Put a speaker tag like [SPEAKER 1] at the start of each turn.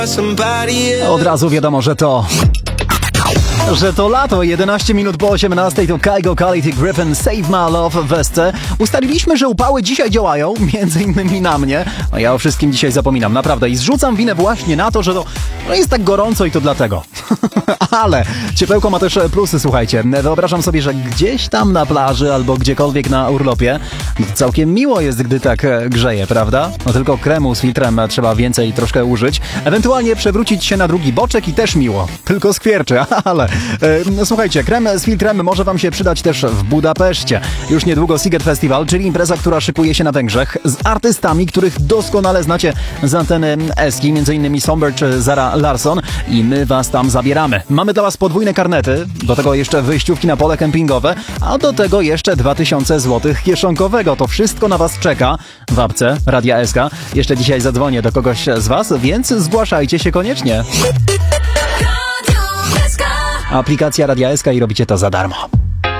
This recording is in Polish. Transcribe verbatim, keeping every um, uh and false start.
[SPEAKER 1] Od razu wiadomo, że to... że to lato, jedenaście minut po osiemnastej, to Kygo, Quality Griffin, Save My Love w Westce. Ustaliliśmy, że upały dzisiaj działają, między innymi na mnie. No ja o wszystkim dzisiaj zapominam, naprawdę. I zrzucam winę właśnie na to, że to no jest tak gorąco i to dlatego. Ale ciepełko ma też plusy, słuchajcie. Wyobrażam sobie, że gdzieś tam na plaży albo gdziekolwiek na urlopie całkiem miło jest, gdy tak grzeje, prawda? No tylko kremu z filtrem trzeba więcej troszkę użyć. Ewentualnie przewrócić się na drugi boczek i też miło. Tylko skwierczy, ale... E, słuchajcie, krem z filtrem może wam się przydać też w Budapeszcie. Już niedługo Sziget Festival, czyli impreza, która szykuje się na Węgrzech z artystami, których doskonale znacie z anteny Eski, między innymi Somber czy Zara Larsson, i my was tam zabieramy. Mamy dla was podwójne karnety, do tego jeszcze wyjściówki na pole kempingowe, a do tego jeszcze dwa tysiące złotych kieszonkowego. To wszystko na was czeka w apce Radia S K. Jeszcze dzisiaj zadzwonię do kogoś z was, więc zgłaszajcie się koniecznie. Aplikacja Radia S K i robicie to za darmo.